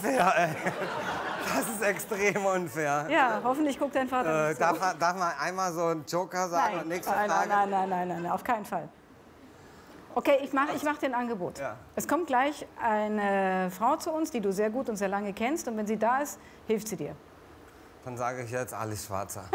unfair, ey. Das ist extrem unfair. Ja, hoffentlich guckt dein Vater nicht so. Darf man einmal so einen Joker sagen und nächste Frage? Nein, auf keinen Fall. Okay, ich mach dir ein Angebot. Ja. Es kommt gleich eine Frau zu uns, die du sehr gut und sehr lange kennst. Und wenn sie da ist, hilft sie dir. Dann sage ich jetzt Alice Schwarzer.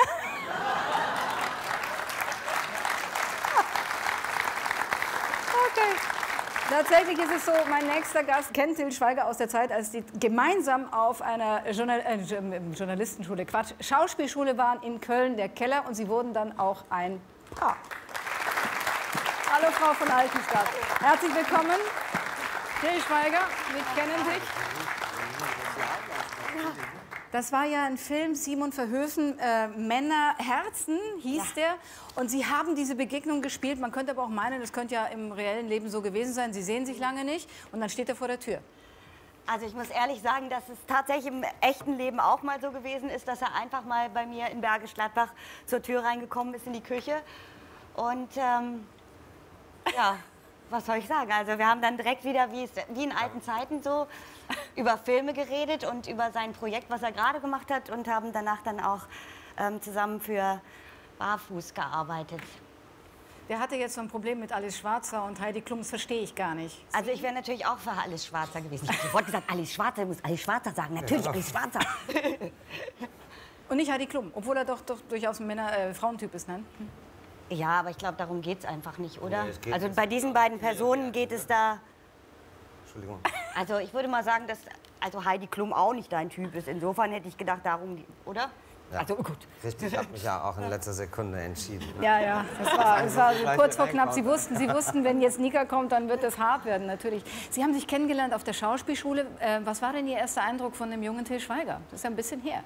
Okay. Tatsächlich ist es so, mein nächster Gast kennt Til Schweiger aus der Zeit, als die gemeinsam auf einer Journalistenschule, Schauspielschule waren in Köln, der Keller, und sie wurden dann auch ein Paar. Hallo Frau von Altenstadt. Herzlich willkommen. Til Schweiger, wir kennen dich. Das war ja ein Film, Simon Verhoeven, Männerherzen hieß der. Und Sie haben diese Begegnung gespielt. Man könnte aber auch meinen, das könnte ja im reellen Leben so gewesen sein. Sie sehen sich lange nicht und dann steht er vor der Tür. Also ich muss ehrlich sagen, dass es tatsächlich im echten Leben auch mal so gewesen ist, dass er einfach mal bei mir in Bergisch Gladbach zur Tür reingekommen ist in die Küche. Und ja, was soll ich sagen? Also wir haben dann direkt wieder, wie in alten Zeiten so, über Filme geredet und über sein Projekt, was er gerade gemacht hat, und haben danach dann auch zusammen für Barfuß gearbeitet. Der hatte jetzt so ein Problem mit Alice Schwarzer und Heidi Klum, das verstehe ich gar nicht. Also ich wäre natürlich auch für Alice Schwarzer gewesen. Ich habe sofort gesagt, Alice Schwarzer, muss Alice Schwarzer sagen. Natürlich Alice Schwarzer. Und nicht Heidi Klum, obwohl er doch durchaus ein Frauentyp ist, ne? Ja, aber ich glaube, darum geht es einfach nicht, oder? Nee, also bei diesen beiden Personen geht es da... Entschuldigung. Also ich würde mal sagen, dass Heidi Klum auch nicht dein Typ ist. Insofern hätte ich gedacht, darum, oder? Ja. Also gut. Richtig, ich habe mich ja auch in letzter Sekunde entschieden. Ne? Ja, das war so kurz vor knapp. Sie wussten, wenn jetzt Nika kommt, dann wird es hart werden, natürlich. Sie haben sich kennengelernt auf der Schauspielschule. Was war denn Ihr erster Eindruck von dem jungen Til Schweiger? Das ist ja ein bisschen her.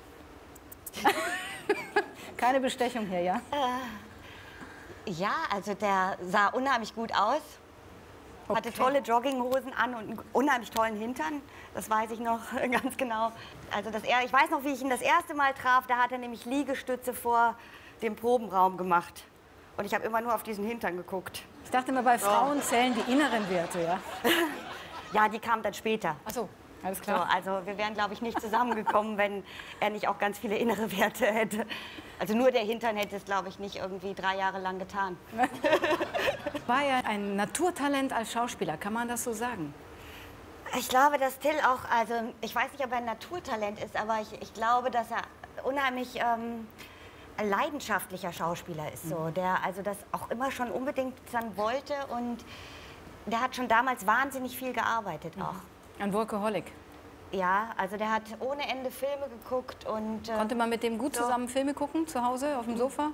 Keine Bestechung hier, ja? Ja, also der sah unheimlich gut aus. Hatte tolle Jogginghosen an und einen unheimlich tollen Hintern. Das weiß ich noch ganz genau. Also ich weiß noch, wie ich ihn das erste Mal traf. Da hat er nämlich Liegestütze vor dem Probenraum gemacht. Und ich habe immer nur auf diesen Hintern geguckt. Ich dachte immer, bei Frauen zählen die inneren Werte, ja? Ja, die kamen dann später. Ach so, alles klar. So, also wir wären, glaube ich, nicht zusammengekommen, wenn er nicht auch ganz viele innere Werte hätte. Also nur der Hintern hätte es, glaube ich, nicht irgendwie 3 Jahre lang getan. War ja ein Naturtalent als Schauspieler, kann man das so sagen? Ich glaube, dass Til auch, also ich weiß nicht, ob er ein Naturtalent ist, aber ich glaube, dass er unheimlich ein leidenschaftlicher Schauspieler ist, so, der also das auch immer schon unbedingt dann wollte, und der hat schon damals wahnsinnig viel gearbeitet auch. Ein Workaholic. Ja, also der hat ohne Ende Filme geguckt und... Konnte man mit dem gut zusammen Filme gucken, zu Hause, auf dem Sofa?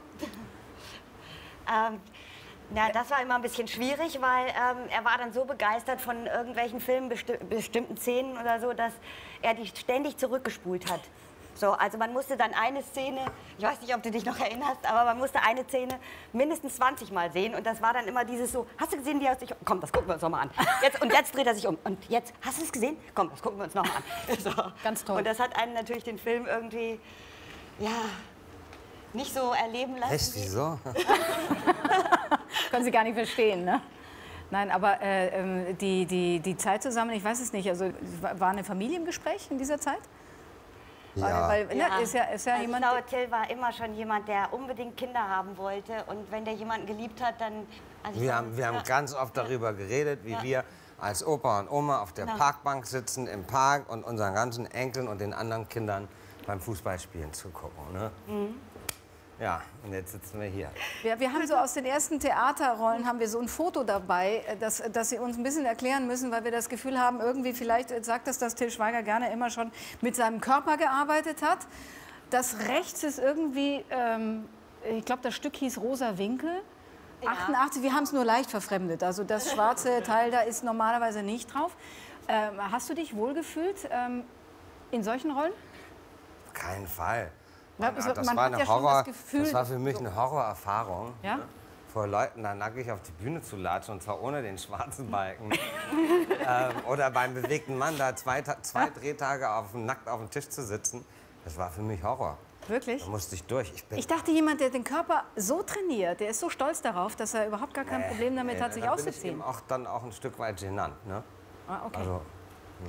Na, das war immer ein bisschen schwierig, weil er war dann so begeistert von irgendwelchen Filmen, bestimmten Szenen oder so, dass er die ständig zurückgespult hat. So, also man musste dann eine Szene, ich weiß nicht, ob du dich noch erinnerst, aber man musste eine Szene mindestens 20 Mal sehen, und das war dann immer dieses so, hast du gesehen, wie er sich, komm, das gucken wir uns noch mal an. Jetzt dreht er sich um, und jetzt, hast du es gesehen? Komm, das gucken wir uns noch mal an. So. Ganz toll. Und das hat einen natürlich den Film irgendwie, ja, nicht so erleben lassen. Echt, wieso? Können Sie gar nicht verstehen, ne? Nein, aber die Zeit zusammen, ich weiß es nicht, also war eine Familie im Gespräch in dieser Zeit? Ja. Weil, Ja. ist ja also jemand... ich glaube, Til war immer schon jemand, der unbedingt Kinder haben wollte, und wenn der jemanden geliebt hat, dann... Also Wir haben ganz oft darüber geredet, wie wir als Opa und Oma auf der Parkbank sitzen im Park und unseren ganzen Enkeln und den anderen Kindern beim Fußballspielen zugucken. Ne? Ja, und jetzt sitzen wir hier. Wir haben so aus den ersten Theaterrollen haben wir so ein Foto dabei, das Sie uns ein bisschen erklären müssen, weil wir das Gefühl haben, irgendwie vielleicht sagt das, dass Til Schweiger gerne immer schon mit seinem Körper gearbeitet hat. Das rechts ist irgendwie, ich glaube, das Stück hieß Rosa Winkel. Ja. 88, wir haben es nur leicht verfremdet. Also das schwarze Teil da ist normalerweise nicht drauf. Hast du dich wohlgefühlt in solchen Rollen? Auf keinen Fall. Ja, Das man war hat ja eine schon das Gefühl, das war für mich eine Horrorerfahrung. Ja? Vor Leuten da nackig auf die Bühne zu latschen, und zwar ohne den schwarzen Balken. Oder beim bewegten Mann da zwei Drehtage nackt auf dem Tisch zu sitzen. Das war für mich Horror. Wirklich? Da musste ich durch. Ich dachte, jemand, der den Körper so trainiert, der ist so stolz darauf, dass er überhaupt gar kein Problem damit hat, sich auszuziehen. Bin ich eben dann auch ein Stück weit genannt. Ne? Ah, okay. Also,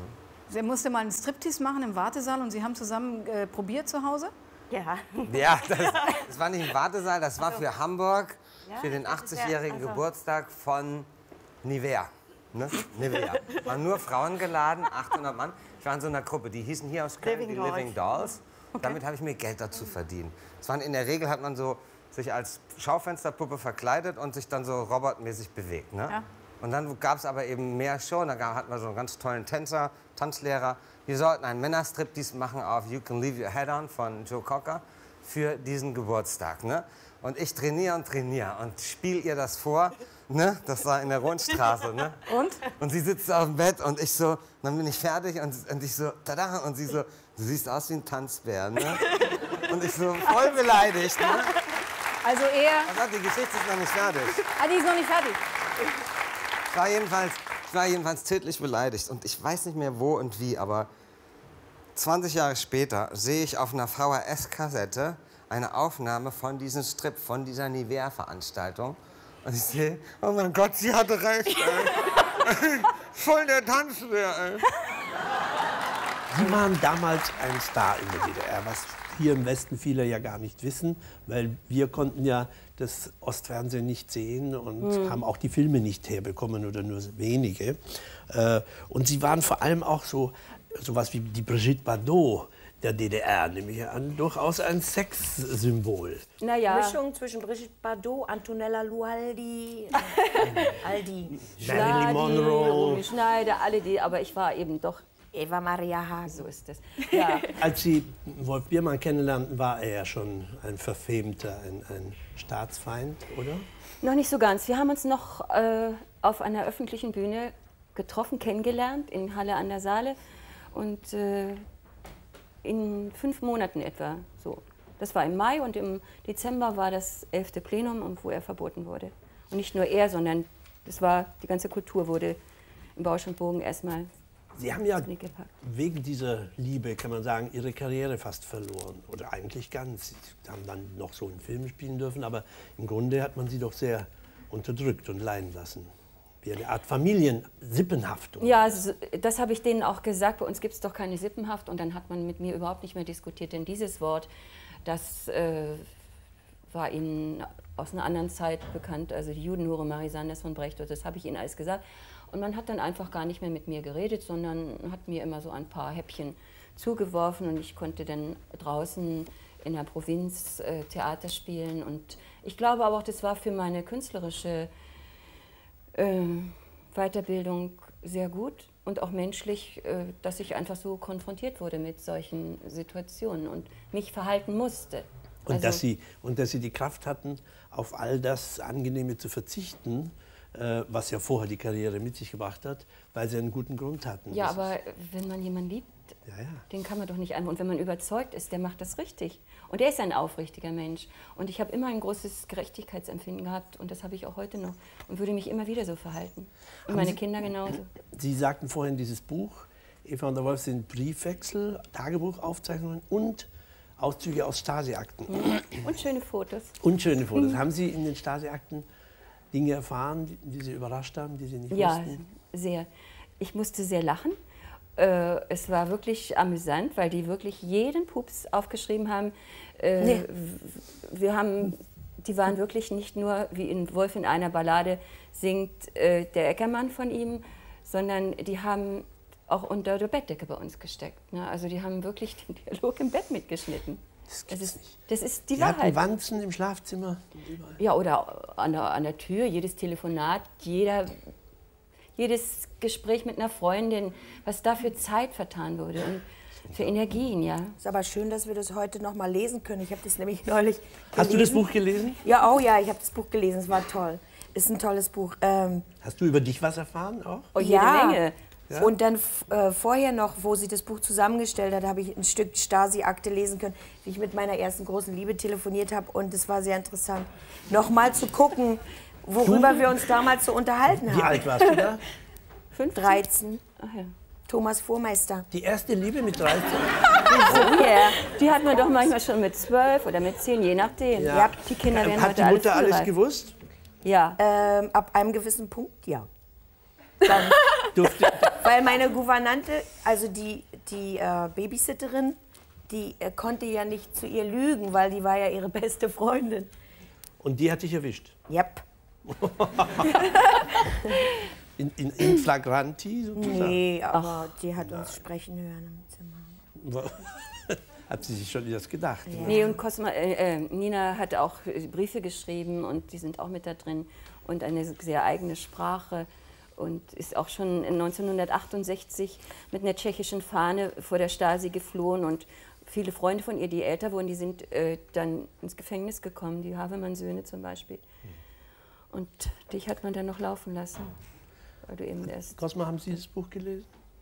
Sie musste mal einen Striptease machen im Wartesaal und Sie haben zusammen probiert zu Hause? Ja. Ja, das war nicht im Wartesaal, das war für Hamburg, für den 80-jährigen Geburtstag von Nivea. Ne? Nivea. Waren nur Frauen geladen, 800 Mann. Ich war in so einer Gruppe, die hießen hier aus Köln die Living Dolls. Okay. Damit habe ich mir Geld dazu verdient. In der Regel hat man so sich als Schaufensterpuppe verkleidet und sich dann so robotmäßig bewegt. Ne? Ja. Und dann gab es aber eben mehr Show. Da hatten wir so einen ganz tollen Tanzlehrer. Wir sollten einen Männerstriptease machen auf You Can Leave Your Head On von Joe Cocker für diesen Geburtstag. Ne? Und ich trainiere und spiele ihr das vor. Ne? Das war in der Rundstraße. Ne? Und sie sitzt auf dem Bett und ich so, dann bin ich fertig und ich so, tada, und sie so, du siehst aus wie ein Tanzbär. Ne? Und ich so, voll beleidigt. Ne? Also eher... Also die Geschichte ist noch nicht fertig. Ah, die ist noch nicht fertig. Ich war jedenfalls tödlich beleidigt und ich weiß nicht mehr wo und wie, aber 20 Jahre später sehe ich auf einer VHS-Kassette eine Aufnahme von diesem Strip, von dieser Nivea-Veranstaltung. Und ich sehe, oh mein Gott, sie hatte recht, ey. Voll der Tanzbär, ey. Sie waren damals ein Star in der DDR, was hier im Westen viele ja gar nicht wissen, weil wir konnten ja das Ostfernsehen nicht sehen und haben auch die Filme nicht herbekommen oder nur wenige. Und Sie waren vor allem auch sowas wie die Brigitte Bardot der DDR, nehme ich an, durchaus ein Sexsymbol. Naja. Mischung zwischen Brigitte Bardot, Antonella Lualdi, all die. Marilyn Monroe. Schneider, alle die, aber ich war eben doch Eva Maria Hagen. So ist es. Ja. Als Sie Wolf Biermann kennenlernten, war er ja schon ein verfemter, ein Staatsfeind, oder? Noch nicht so ganz. Wir haben uns noch auf einer öffentlichen Bühne getroffen, kennengelernt, in Halle an der Saale. Und in 5 Monaten etwa so. Das war im Mai und im Dezember war das 11. Plenum, wo er verboten wurde. Und nicht nur er, sondern die ganze Kultur wurde im Bausch und Bogen erstmal. Sie haben ja wegen dieser Liebe, kann man sagen, Ihre Karriere fast verloren. Oder eigentlich ganz. Sie haben dann noch so einen Film spielen dürfen, aber im Grunde hat man Sie doch sehr unterdrückt und leiden lassen. Wie eine Art Familiensippenhaftung. Ja, also, das habe ich denen auch gesagt. Bei uns gibt es doch keine Sippenhaft. Und dann hat man mit mir überhaupt nicht mehr diskutiert. Denn dieses Wort, das war ihnen aus einer anderen Zeit bekannt. Also die Judenhure Marie Sanders von Brecht, das habe ich ihnen alles gesagt. Und man hat dann einfach gar nicht mehr mit mir geredet, sondern hat mir immer so ein paar Häppchen zugeworfen. Und ich konnte dann draußen in der Provinz Theater spielen. Und ich glaube aber auch, das war für meine künstlerische Weiterbildung sehr gut und auch menschlich, dass ich einfach so konfrontiert wurde mit solchen Situationen und mich verhalten musste. Und, also, dass Sie die Kraft hatten, auf all das Angenehme zu verzichten, was ja vorher die Karriere mit sich gebracht hat, weil Sie einen guten Grund hatten. Ja, aber wenn man jemanden liebt, den kann man doch nicht einfach. Und wenn man überzeugt ist, der macht das richtig. Und er ist ein aufrichtiger Mensch. Und ich habe immer ein großes Gerechtigkeitsempfinden gehabt. Und das habe ich auch heute noch. Und würde mich immer wieder so verhalten. Und meine Kinder genauso. Sie sagten vorhin, dieses Buch, Eva und der Wolf, sind Briefwechsel, Tagebuchaufzeichnungen und Auszüge aus Stasi-Akten. Und schöne Fotos. Und schöne Fotos. Haben Sie in den Stasi-Akten Dinge erfahren, die Sie überrascht haben, die Sie nicht wussten? Ja, sehr. Ich musste sehr lachen. Es war wirklich amüsant, weil die wirklich jeden Pups aufgeschrieben haben. Die waren wirklich nicht nur, wie in Wolf in einer Ballade singt der Eckermann von ihm, sondern die haben auch unter der Bettdecke bei uns gesteckt. Ne? Also die haben wirklich den Dialog im Bett mitgeschnitten. Das ist die Wahrheit. Die hatten Wanzen im Schlafzimmer? Ja, oder an der Tür, jedes Telefonat, jedes Gespräch mit einer Freundin, was da für Zeit vertan wurde und für Energien, ja. Ist aber schön, dass wir das heute noch mal lesen können. Ich habe das nämlich neulich gelesen. Hast du das Buch gelesen? Ja, oh ja, ich habe das Buch gelesen. Es war toll. Ist ein tolles Buch. Hast du über dich was erfahren auch? Oh, jede Menge. Ja? Und dann vorher noch, wo sie das Buch zusammengestellt hat, habe ich ein Stück Stasi-Akte lesen können, wie ich mit meiner ersten großen Liebe telefoniert habe. Und es war sehr interessant, noch mal zu gucken, worüber wir uns damals so unterhalten haben. Wie alt warst du da? 15? 13. Ach ja. Thomas Fuhrmeister. Die erste Liebe mit 13? Oh yeah. Die hat man doch manchmal schon mit 12 oder mit 10, je nachdem. Ja. Die Kinder werden Hat heute die Mutter alles alles gewusst? Ja. Ab einem gewissen Punkt, ja. Durfte Weil meine Gouvernante, also die Babysitterin, die konnte ja nicht zu ihr lügen, weil die war ja ihre beste Freundin. Und die hat dich erwischt? Yep. in flagranti sozusagen? Nee, aber die hat uns sprechen hören im Zimmer. Hat sie sich schon das gedacht? Ja. Nee, und Nina hat auch Briefe geschrieben und die sind auch mit da drin und eine sehr eigene Sprache und ist auch schon 1968 mit einer tschechischen Fahne vor der Stasi geflohen und viele Freunde von ihr, die älter wurden, die sind dann ins Gefängnis gekommen, die Havemann-Söhne zum Beispiel. Und dich hat man dann noch laufen lassen, weil du eben erst... Cosma, haben Sie das Buch gelesen?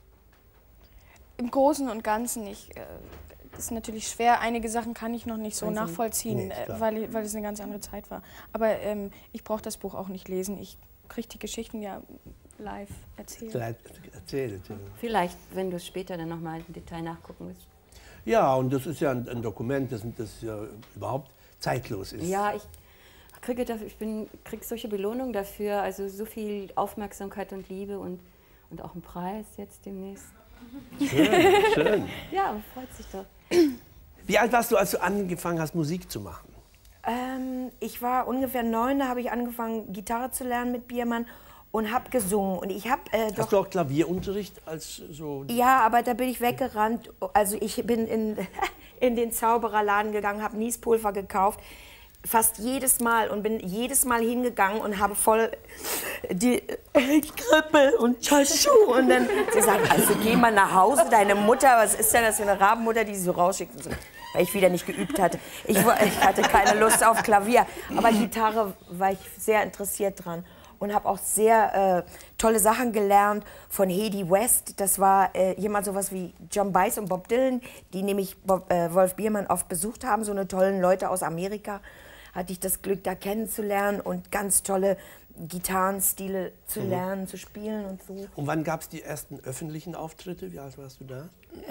Im Großen und Ganzen nicht. Das ist natürlich schwer. Einige Sachen kann ich noch nicht so nachvollziehen, weil es eine ganz andere Zeit war. Aber ich brauche das Buch auch nicht lesen. Ich kriege die Geschichten ja live erzählt. Vielleicht, wenn du später dann nochmal im Detail nachgucken willst. Ja, und das ist ja ein Dokument, das ja überhaupt zeitlos ist. Ja, ich kriege solche Belohnungen dafür, also so viel Aufmerksamkeit und Liebe und auch einen Preis jetzt demnächst. Schön, schön. Ja, freut sich doch. Wie alt warst du, als du angefangen hast, Musik zu machen? Ich war ungefähr 9, da habe ich angefangen, Gitarre zu lernen mit Biermann und habe gesungen. Und ich habe Hast du auch Klavierunterricht als so? Ja, aber da bin ich weggerannt. Also ich bin in den Zaubererladen gegangen, habe Niespulver gekauft, fast jedes Mal und bin jedes Mal hingegangen und habe voll die Krippe und Chaschu. Und dann sie sagen, also geh mal nach Hause, deine Mutter, was ist denn das für eine Rabenmutter, die sie so rausschickt? So, weil ich wieder nicht geübt hatte. Ich hatte keine Lust auf Klavier, aber Gitarre war ich sehr interessiert dran. Und habe auch sehr tolle Sachen gelernt von Hedy West. Das war jemand sowas wie John Baez und Bob Dylan, die nämlich Wolf Biermann oft besucht haben, so eine tollen Leute aus Amerika. Hatte ich das Glück, da kennenzulernen und ganz tolle Gitarrenstile zu lernen, zu spielen und so. Und wann gab es die ersten öffentlichen Auftritte? Wie alt warst du da?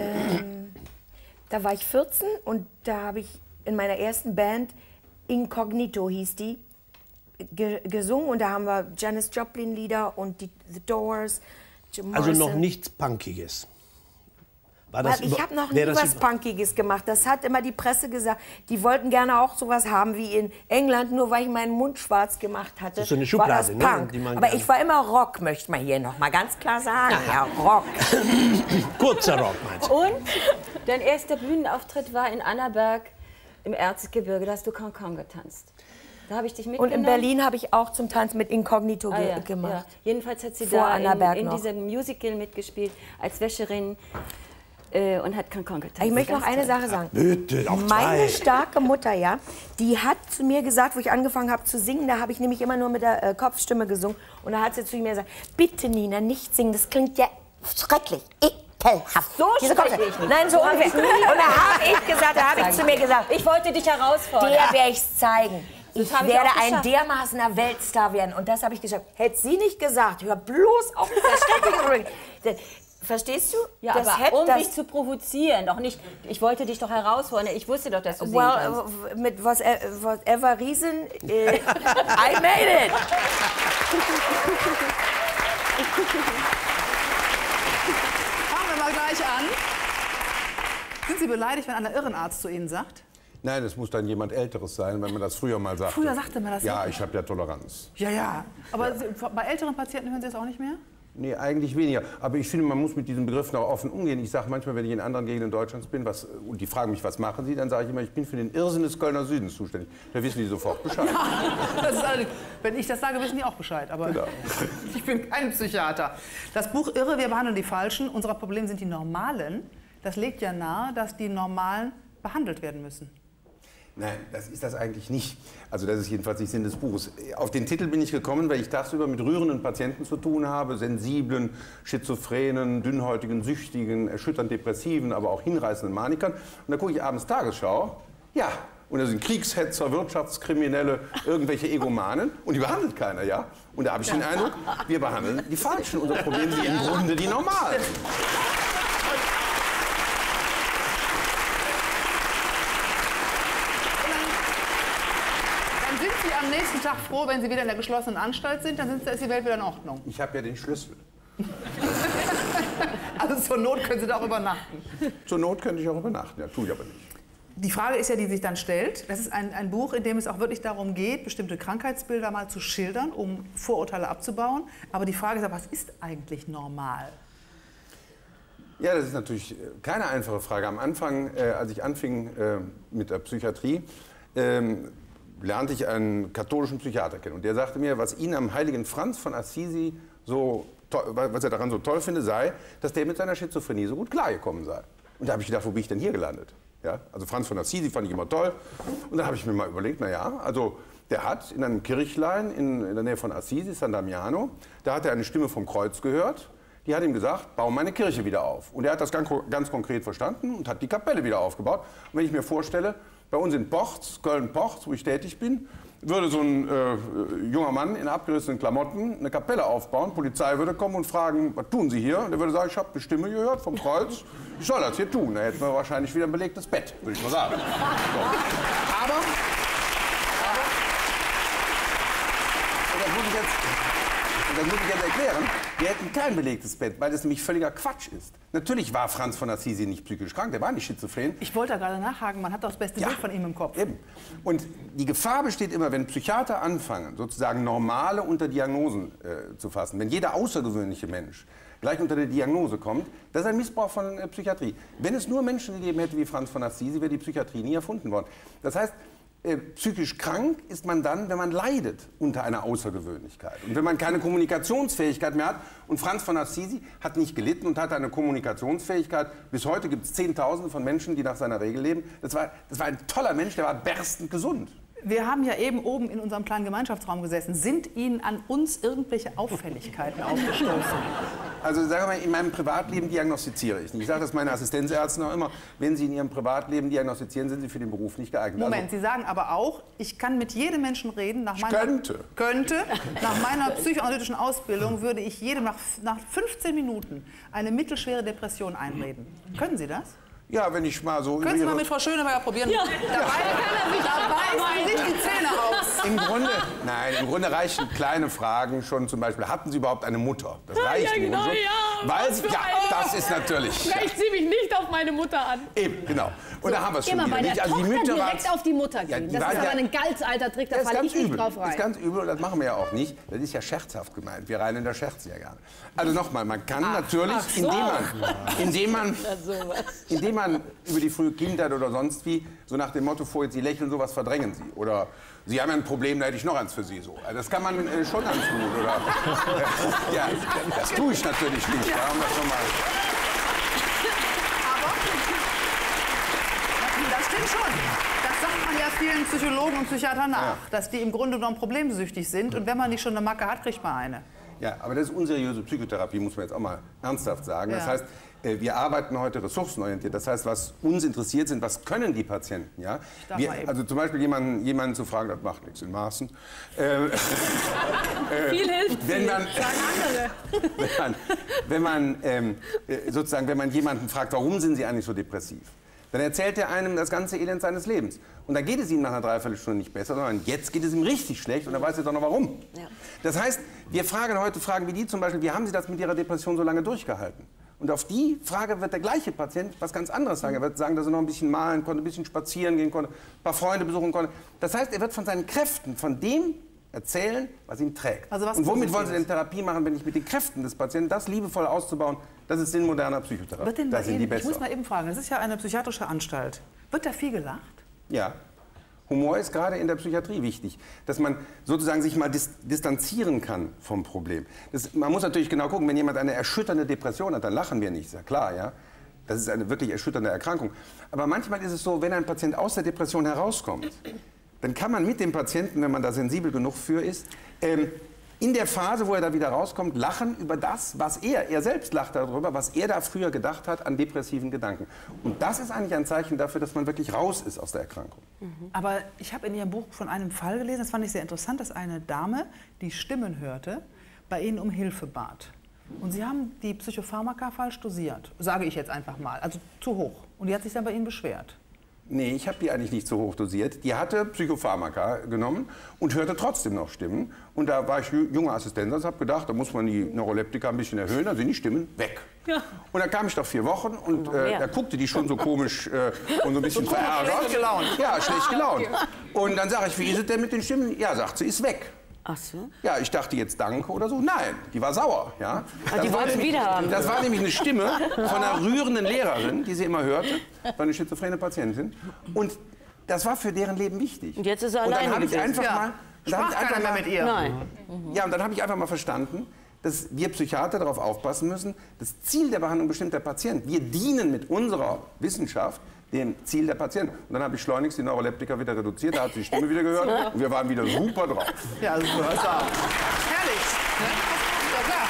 Da war ich 14 und da habe ich in meiner ersten Band, Incognito hieß die, gesungen und da haben wir Janis Joplin Lieder und die The Doors, Jim Morrison. Also noch nichts Punkiges? Ich habe noch nie was Punkiges gemacht. Das hat immer die Presse gesagt. Die wollten gerne auch sowas haben wie in England, nur weil ich meinen Mund schwarz gemacht hatte. Das ist so eine Schublade, war das Punk. Ne? Aber ich war immer Rock, möchte man hier noch mal ganz klar sagen. Ja, Rock. Kurzer Rock, meinst du? Und dein erster Bühnenauftritt war in Annaberg im Erzgebirge. Da hast du Cancan getanzt. Da habe ich dich mitgenommen. Und in Berlin habe ich auch zum Tanz mit Incognito gemacht. Ja. Jedenfalls hat sie Vor da in diesem Musical mitgespielt als Wäscherin. Und hat Cancan getanzt. Ich möchte noch eine Sache sagen. Bitte, auch Meine starke Mutter, ja, die hat zu mir gesagt, wo ich angefangen habe zu singen, da habe ich nämlich immer nur mit der Kopfstimme gesungen. Und da hat sie zu mir gesagt, bitte Nina, nicht singen, das klingt ja schrecklich, ekelhaft. So spreche ich nicht. Nein, so ungefähr. Und da habe ich zu mir gesagt, ich wollte dich herausfordern. Der werde ich zeigen. Ich werde ein dermaßener Weltstar werden. Und das habe ich gesagt. Hätte sie nicht gesagt, hör bloß auf, verstehst du? Ja, das aber dich zu provozieren, doch nicht. Ich wollte dich doch herausfordern. Ich wusste doch, dass du singen kannst. Mit whatever reason, I made it. Fangen wir mal gleich an. Sind Sie beleidigt, wenn ein Irrenarzt zu Ihnen sagt? Nein, es muss dann jemand Älteres sein, wenn man das früher mal sagte. Früher sagte man das ja? nicht? Ja, ich habe ja Toleranz. Ja, ja. Aber bei älteren Patienten hören Sie das auch nicht mehr? Nee, eigentlich weniger. Aber ich finde, man muss mit diesen Begriffen auch offen umgehen. Ich sage manchmal, wenn ich in anderen Gegenden Deutschlands bin, und die fragen mich, was machen Sie, dann sage ich immer, ich bin für den Irrsinn des Kölner Südens zuständig. Da wissen die sofort Bescheid. Das ist also, wenn ich das sage, wissen die auch Bescheid. Aber genau. Ich bin kein Psychiater. Das Buch Irre, wir behandeln die Falschen. Unser Problem sind die Normalen. Das legt ja nahe, dass die Normalen behandelt werden müssen. Nein, das ist das eigentlich nicht. Also das ist jedenfalls nicht Sinn des Buches. Auf den Titel bin ich gekommen, weil ich tagsüber mit rührenden Patienten zu tun habe, sensiblen, schizophrenen, dünnhäutigen, süchtigen, erschütternd depressiven, aber auch hinreißenden Manikern. Und da gucke ich abends Tagesschau, ja, und da sind Kriegshetzer, Wirtschaftskriminelle, irgendwelche Egomanen und die behandelt keiner, ja? Und da habe ich den Eindruck, wir behandeln die Falschen. Unser Problem sind im Grunde die Normalen. Sind Sie am nächsten Tag froh, wenn Sie wieder in der geschlossenen Anstalt sind? Dann ist die Welt wieder in Ordnung. Ich habe ja den Schlüssel. Also zur Not können Sie da auch übernachten. Zur Not könnte ich auch übernachten, ja, tue ich aber nicht. Die Frage ist ja, die sich dann stellt, das ist ein Buch, in dem es auch wirklich darum geht, bestimmte Krankheitsbilder mal zu schildern, um Vorurteile abzubauen. Aber die Frage ist ja, was ist eigentlich normal? Ja, das ist natürlich keine einfache Frage. Am Anfang, als ich anfing mit der Psychiatrie, lernte ich einen katholischen Psychiater kennen. Und der sagte mir, was ihn am heiligen Franz von Assisi was er daran so toll finde, sei, dass der mit seiner Schizophrenie so gut klargekommen sei. Und da habe ich gedacht, wo bin ich denn hier gelandet? Ja, also Franz von Assisi fand ich immer toll. Und dann habe ich mir mal überlegt, naja, also der hat in einem Kirchlein in der Nähe von Assisi, San Damiano, da hat er eine Stimme vom Kreuz gehört. Die hat ihm gesagt, bau meine Kirche wieder auf. Und er hat das ganz konkret verstanden und hat die Kapelle wieder aufgebaut. Und wenn ich mir vorstelle, bei uns in Pochz, Köln-Pochz, wo ich tätig bin, würde so ein junger Mann in abgerissenen Klamotten eine Kapelle aufbauen, Polizei würde kommen und fragen, was tun Sie hier? Und er würde sagen, ich habe eine Stimme gehört vom Kreuz, ich soll das hier tun. Da hätten wir wahrscheinlich wieder ein belegtes Bett, würde ich mal sagen. So. Aber das muss ich jetzt erklären, wir hätten kein belegtes Bett, weil das nämlich völliger Quatsch ist. Natürlich war Franz von Assisi nicht psychisch krank, der war nicht schizophren. Ich wollte da gerade nachhaken, man hat doch das beste Bild von ihm im Kopf. Eben. Und die Gefahr besteht immer, wenn Psychiater anfangen, sozusagen normale unter Diagnosen zu fassen, wenn jeder außergewöhnliche Mensch gleich unter der Diagnose kommt, das ist ein Missbrauch von Psychiatrie. Wenn es nur Menschen gegeben hätte wie Franz von Assisi, wäre die Psychiatrie nie erfunden worden. Das heißt, psychisch krank ist man dann, wenn man leidet unter einer Außergewöhnlichkeit. Und wenn man keine Kommunikationsfähigkeit mehr hat. Und Franz von Assisi hat nicht gelitten und hatte eine Kommunikationsfähigkeit. Bis heute gibt es Zehntausende von Menschen, die nach seiner Regel leben. Das war ein toller Mensch, der war berstend gesund. Wir haben ja eben oben in unserem kleinen Gemeinschaftsraum gesessen. Sind Ihnen an uns irgendwelche Auffälligkeiten aufgestoßen? Also sagen wir mal, in meinem Privatleben diagnostiziere ich nicht. Ich sage das meinen Assistenzärzten auch immer, wenn sie in ihrem Privatleben diagnostizieren, sind sie für den Beruf nicht geeignet. Moment, also, Sie sagen aber auch, ich kann mit jedem Menschen reden. Nach meiner, könnte. Nach meiner psychoanalytischen Ausbildung würde ich jedem nach 15 Minuten eine mittelschwere Depression einreden. Können Sie das? Ja, wenn ich mal so... Können Sie mal mit Frau Schöneberger probieren? Ja. Da beißen sich die Zähne aus. Im Grunde reichen kleine Fragen schon, zum Beispiel, hatten Sie überhaupt eine Mutter? Das reicht schon. Weil, das ist natürlich... Vielleicht ziehe mich nicht auf meine Mutter an. Eben, genau. Und da haben wir es schon immer wieder. Bei der nicht. Also Tochter die Mütter direkt auf die Mutter gehen. Ja, das ist aber ein ganz alter Trick, da falle ich nicht drauf rein. Das ist ganz übel und das machen wir ja auch nicht. Das ist ja scherzhaft gemeint. Wir Rheinländer scherzen ja gerne. Also nochmal, man kann natürlich, indem man über die frühe Kindheit oder sonst wie, so nach dem Motto, vorher Sie lächeln, sowas verdrängen Sie. Oder Sie haben ja ein Problem, da hätte ich noch eins für Sie. So. Also das kann man schon ganz gut. Oder, ja, das tue ich natürlich nicht. Da haben wir schon mal. Das stimmt schon. Das sagt man ja vielen Psychologen und Psychiatern nach, dass die im Grunde genommen problemsüchtig sind. Und wenn man nicht schon eine Macke hat, kriegt man eine. Ja, aber das ist unseriöse Psychotherapie, muss man jetzt auch mal ernsthaft sagen. Ja. Das heißt, wir arbeiten heute ressourcenorientiert. Das heißt, was uns interessiert sind, was können die Patienten? Ja? Also zum Beispiel jemanden zu fragen, das macht nichts in Maßen. Viel hilft wenn man, sagen andere. wenn man jemanden fragt, warum sind Sie eigentlich so depressiv? Dann erzählt er einem das ganze Elend seines Lebens. Und dann geht es ihm nach einer Dreiviertelstunde nicht besser, sondern jetzt geht es ihm richtig schlecht und er weiß jetzt auch noch warum. Ja. Das heißt, wir fragen heute Fragen wie die zum Beispiel, wie haben Sie das mit Ihrer Depression so lange durchgehalten? Und auf die Frage wird der gleiche Patient was ganz anderes sagen. Er wird sagen, dass er noch ein bisschen malen konnte, ein bisschen spazieren gehen konnte, ein paar Freunde besuchen konnte. Das heißt, er wird von seinen Kräften, von dem erzählen, was ihn trägt. Also und womit wollen Sie denn Therapie machen, wenn nicht mit den Kräften des Patienten, das liebevoll auszubauen? Das ist Sinn moderner Psychotherapie. Das sind die besser. Ich muss mal eben fragen, das ist ja eine psychiatrische Anstalt. Wird da viel gelacht? Ja. Humor ist gerade in der Psychiatrie wichtig, dass man sozusagen sich mal distanzieren kann vom Problem. Man muss natürlich genau gucken, wenn jemand eine erschütternde Depression hat, dann lachen wir nicht, ist ja klar, ja. Das ist eine wirklich erschütternde Erkrankung. Aber manchmal ist es so, wenn ein Patient aus der Depression herauskommt, dann kann man mit dem Patienten, wenn man da sensibel genug für ist, in der Phase, wo er da wieder rauskommt, lachen über das, was er selbst lacht darüber, was er da früher gedacht hat an depressiven Gedanken. Und das ist eigentlich ein Zeichen dafür, dass man wirklich raus ist aus der Erkrankung. Aber ich habe in Ihrem Buch von einem Fall gelesen, das fand ich sehr interessant, dass eine Dame, die Stimmen hörte, bei Ihnen um Hilfe bat. Und Sie haben die Psychopharmaka falsch dosiert, sage ich jetzt einfach mal, also zu hoch. Und die hat sich dann bei Ihnen beschwert. Nee, ich habe die eigentlich nicht so hoch dosiert. Die hatte Psychopharmaka genommen und hörte trotzdem noch Stimmen. Und da war ich junger Assistent und habe gedacht, da muss man die Neuroleptika ein bisschen erhöhen, dann sind die Stimmen weg. Ja. Und dann kam ich nach 4 Wochen und da guckte die schon so komisch und so ein bisschen verärgert. Schlecht gelaunt. Ja, schlecht gelaunt. Und dann sage ich, wie ist es denn mit den Stimmen? Ja, sagt sie, ist weg. Ach so? Ja, ich dachte jetzt danke oder so. Nein, die war sauer. Ja. Die wollte sie wieder haben. Das war nämlich eine Stimme von einer rührenden Lehrerin, die sie immer hörte. Das war eine schizophrene Patientin. Und das war für deren Leben wichtig. Und jetzt ist sie alleine Und dann habe ich gewesen. einfach mal... Sprach keiner mehr mit ihr? Nein. Ja, und dann habe ich einfach mal verstanden, dass wir Psychiater darauf aufpassen müssen, das Ziel der Behandlung bestimmt der Patient. Wir dienen mit unserer Wissenschaft dem Ziel der Patienten. Und dann habe ich schleunigst die Neuroleptika wieder reduziert, da hat sie die Stimme wieder gehört und wir waren wieder super drauf. Ja, super. Herrlich. Ne? Ja, klar.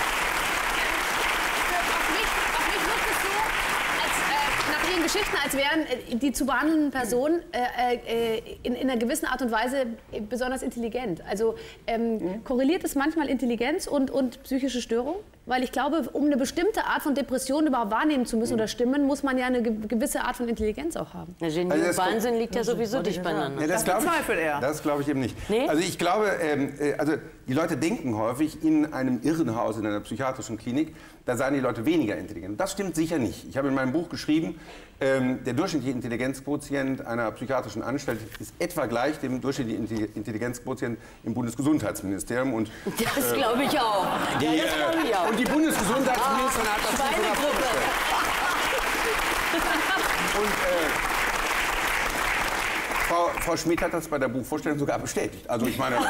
Auf mich wirkt es so, nach Ihren Geschichten, als wären die zu behandelnden Personen in einer gewissen Art und Weise besonders intelligent. Also korreliert es manchmal Intelligenz und psychische Störung? Weil ich glaube, um eine bestimmte Art von Depression überhaupt wahrnehmen zu müssen oder stimmen, muss man ja eine gewisse Art von Intelligenz auch haben. Der Genie und Wahnsinn liegt ja sowieso dicht beieinander. Ja, das bezweifelt er. Das glaube ich eben nicht. Nee? Also ich glaube, also die Leute denken häufig in einem Irrenhaus, in einer psychiatrischen Klinik, da seien die Leute weniger intelligent. Das stimmt sicher nicht. Ich habe in meinem Buch geschrieben, der durchschnittliche Intelligenzquotient einer psychiatrischen Anstalt ist etwa gleich dem durchschnittlichen Intelligenzquotient im Bundesgesundheitsministerium. Und, das glaube ich auch. Das glaube ich auch. Und die Bundesgesundheitsministerin hat das Schweinegruppe. Und Frau Schmidt hat das bei der Buchvorstellung sogar bestätigt. Also ich meine...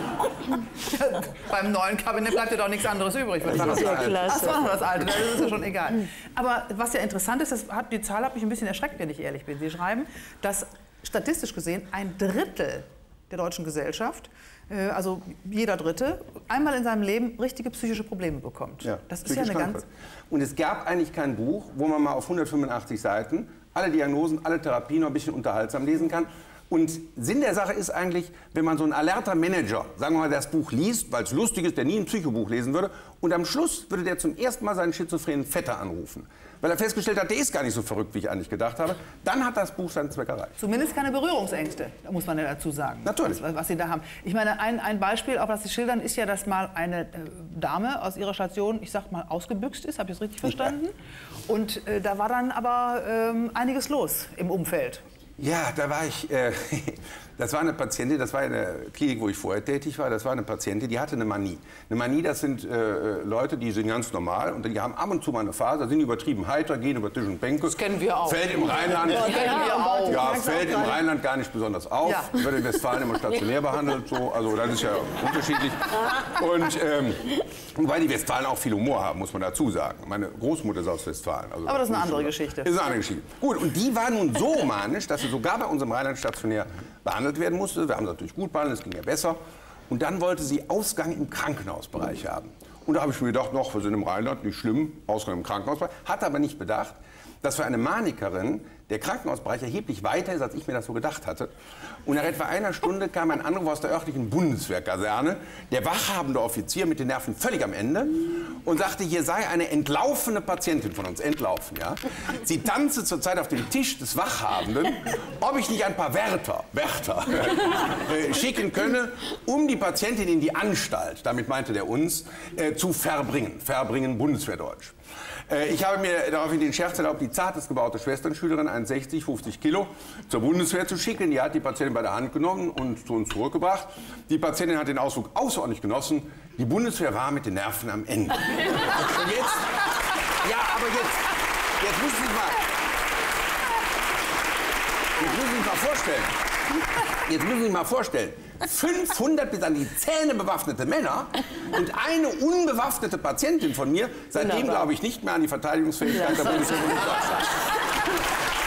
Beim neuen Kabinett bleibt ja doch nichts anderes übrig. Das war das Alte. Das war das Alte, das ist ja schon egal. Aber was ja interessant ist, die Zahl hat mich ein bisschen erschreckt, wenn ich ehrlich bin. Sie schreiben, dass statistisch gesehen 1/3 der deutschen Gesellschaft, also jeder Dritte, einmal in seinem Leben richtige psychische Probleme bekommt. Ja, das ist ja eine ganz... Und es gab eigentlich kein Buch, wo man mal auf 185 Seiten alle Diagnosen, alle Therapien noch ein bisschen unterhaltsam lesen kann. Und Sinn der Sache ist eigentlich, wenn man so ein alerter Manager, sagen wir mal, das Buch liest, weil es lustig ist, der nie ein Psychobuch lesen würde, und am Schluss würde der zum ersten Mal seinen schizophrenen Vetter anrufen, weil er festgestellt hat, der ist gar nicht so verrückt, wie ich eigentlich gedacht habe, dann hat das Buch seinen Zweck erreicht. Zumindest keine Berührungsängste, muss man ja dazu sagen. Natürlich. Was Sie da haben. Ich meine, ein Beispiel, auch was Sie schildern, ist ja, dass mal eine Dame aus ihrer Station, ich sag mal, ausgebüxt ist, habe ich das richtig verstanden? Ja. Und da war dann aber einiges los im Umfeld. Ja, da war ich, das war eine Patientin, das war in der Klinik, wo ich vorher tätig war, das war eine Patientin, die hatte eine Manie. Eine Manie, das sind Leute, die sind ganz normal und die haben ab und zu mal eine Phase, sind übertrieben heiter, gehen über Tisch und Bänke. Das kennen wir auch. Fällt im Rheinland, ja, fällt im Rheinland gar nicht besonders auf, ja. Wird in Westfalen immer stationär behandelt, so, also das ist ja unterschiedlich. Und wobei die Westfalen auch viel Humor haben, muss man dazu sagen. Meine Großmutter ist aus Westfalen. Also aber das ist eine andere Geschichte. Das ist eine andere Geschichte. Gut, und die war nun so manisch, dass sie sogar bei unserem Rheinland stationär behandelt werden musste. Wir haben sie natürlich gut behandelt, es ging ja besser. Und dann wollte sie Ausgang im Krankenhausbereich haben. Und da habe ich mir gedacht, noch, wir sind im Rheinland, nicht schlimm, Ausgang im Krankenhausbereich. Hatte aber nicht bedacht, dass für eine Manikerin der Krankenhausbereich erheblich weiter ist, als ich mir das so gedacht hatte. Und nach etwa einer Stunde kam ein Anruf aus der örtlichen Bundeswehrkaserne, der wachhabende Offizier mit den Nerven völlig am Ende und sagte, hier sei eine entlaufene Patientin von uns, entlaufen, ja. Sie tanze zurzeit auf dem Tisch des Wachhabenden, ob ich nicht ein paar Wärter schicken könne, um die Patientin in die Anstalt, damit meinte der uns, zu verbringen Bundeswehrdeutsch. Ich habe mir daraufhin den Scherz erlaubt, die zartest gebaute Schwesternschülerin, 1,60, 50 Kilo, zur Bundeswehr zu schicken. Die hat die Patientin bei der Hand genommen und zu uns zurückgebracht. Die Patientin hat den Ausflug außerordentlich genossen. Die Bundeswehr war mit den Nerven am Ende. Und jetzt, ja, aber jetzt müssen Sie sich mal vorstellen. 500 bis an die Zähne bewaffnete Männer und eine unbewaffnete Patientin von mir, seitdem glaube ich nicht mehr an die Verteidigungsfähigkeit der Bundesrepublik Deutschland.